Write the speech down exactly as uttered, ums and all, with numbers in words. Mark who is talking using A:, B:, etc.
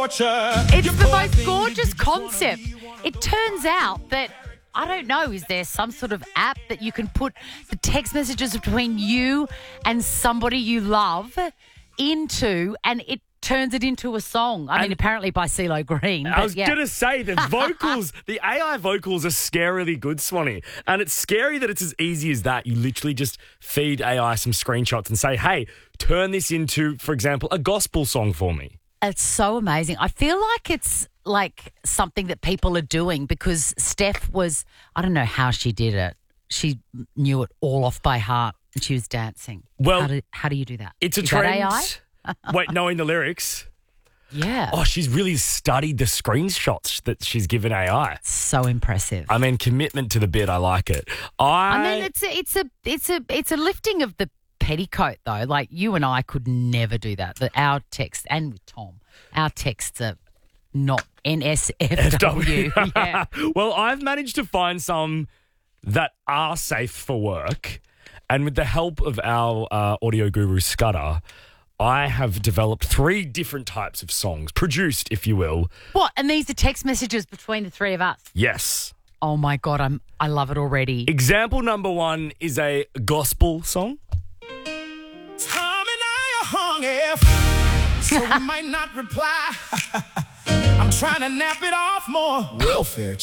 A: It's the most gorgeous concept. It turns out that, I don't know, is there some sort of app that you can put the text messages between you and somebody you love into, and it turns it into a song? I and mean, apparently by CeeLo Green.
B: I was
A: yeah.
B: going to say the vocals, the A I vocals are scarily good, Swanee. And it's scary that it's as easy as that. You literally just feed A I some screenshots and say, hey, turn this into, for example, a gospel song for me.
A: It's so amazing. I feel like it's like something that people are doing because Steph was, I don't know how she did it. She knew it all off by heart and she was dancing.
B: Well,
A: how do, how do you do that?
B: It's a
A: Is
B: trend.
A: that A I?
B: Wait, knowing the lyrics?
A: Yeah.
B: Oh, she's really studied the screenshots that she's given A I.
A: So impressive.
B: I mean, commitment to the bit. I like it. I,
A: I mean, it's a, it's a, it's a, it's a lifting of the petticoat, though. Like, you and I could never do that. But our text, and with Tom, our texts are not N S F W. Yeah.
B: Well, I've managed to find some that are safe for work. And with the help of our uh, audio guru, Scudder, I have developed three different types of songs, produced, if you will.
A: What? And these are text messages between the three of us?
B: Yes.
A: Oh, my God, I'm, I love it already.
B: Example number one is a gospel song.
C: Tom and I are hung if, so I might not reply. I'm trying to nap it off more. Welfare